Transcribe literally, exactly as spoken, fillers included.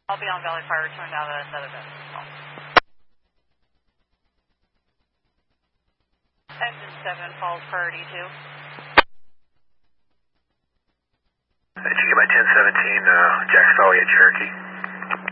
I'll be on Valley Fire, returning out of another bed. Engine seven, falls priority two. Did you get my ten seventeen, uh, Jack's Valley at Cherokee?